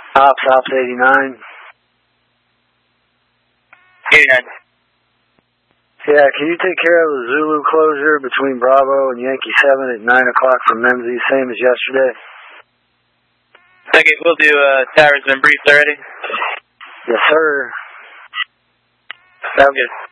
Ops 89. 89. Yeah, can you take care of the Zulu closure between Bravo and Yankee 7 at 9 o'clock from Memsey, same as yesterday? Okay, we'll do, tower's been briefed already? Yes, sir. Sounds good.